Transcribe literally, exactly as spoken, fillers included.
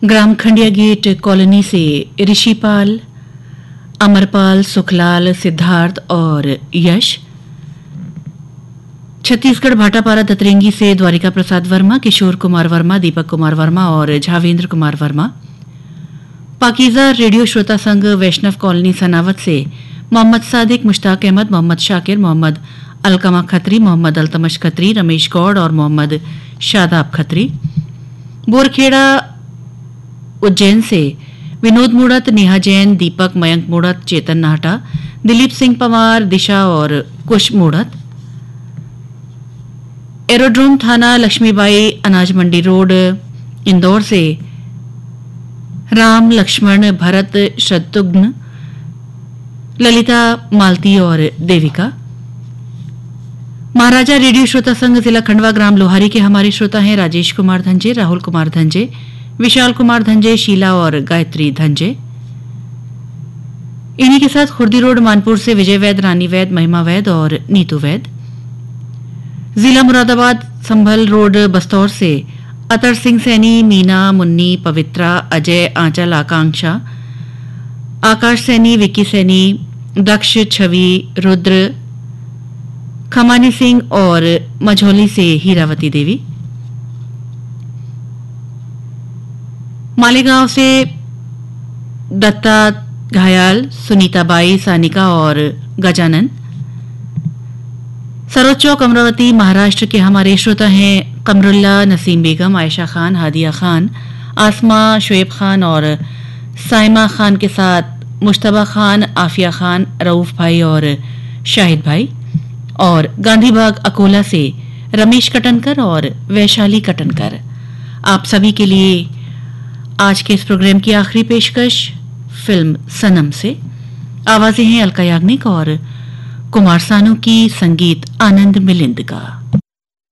Gram खंडिया gate colony से ऋषिपाल, अमरपाल, सुखलाल, सिद्धार्थ और Yes. Chhattisgarh Bhatapara Datrengi से द्वारिका प्रसाद वर्मा, किशोर कुमार वर्मा, दीपक कुमार वर्मा और झावेंद्र कुमार वर्मा। पाकीज़ा रेडियो श्रोता संघ वैष्णव कॉलोनी सनावत से मोहम्मद सादिक, मुश्ताक अहमद, मोहम्मद शाकिर, मोहम्मद अलकमा खत्री, मोहम्मद अल्तमश खत्री, रमेश गौड़ और मोहम्मद शादाब खत्री। बोरखेड़ा उज्जैन से विनोद मूड़त, नेहा जैन, दीपक, मयंक मूड़त, चेतन नाहटा, दिलीप सिंह पवार, दिशा और कुश मूड़त। एरोड्रोम थाना लक्ष्मीबाई अनाज मंडी रोड इंदौर से राम, लक्ष्मण, भरत, शत्रुघ्न, ललिता, मालती और देविका। महाराजा रेडियो श्रोता संघ जिला खंडवा ग्राम लोहारी के हमारे श्रोता हैं राजेश कुमार धंजे, राहुल कुमार धंजे, विशाल कुमार धंजे, शीला और गायत्री धंजे। इन्हीं के साथ खुर्दी रोड मानपुर से विजय वैद, रानी वैद, महिमा वैद और नीतू वैद। जिला मुरादाबाद संभल रोड बस्तौर से अतर सिंह सैनी, मीना, मुन्नी, पवित्रा, अजय, आंचल, आकांक्षा, आकाश सैनी, विक्की सैनी, दक्ष, छवि, रुद्र, खमानी सिंह और मझौली से हीरावती देवी। मालेगांव से दत्ता घायल, सुनीता बाई, सानिका और गजानन। सरोज चौक अमरावती महाराष्ट्र के हमारे श्रोता हैं कमरुल्ला, नसीम बेगम, आयशा खान, हादिया खान, आसमा, शुएब खान और साइमा खान के साथ मुश्तबा खान, आफिया खान, रऊफ भाई और शाहिद भाई। और गांधीबाग अकोला से रमेश कटनकर और वैशाली कटनकर। आप सभी के लिए आज के इस प्रोग्राम की आखिरी पेशकश फिल्म सनम से। आवाजें हैं अलका याग्निक और कुमार सानू की, संगीत आनंद मिलिंद का।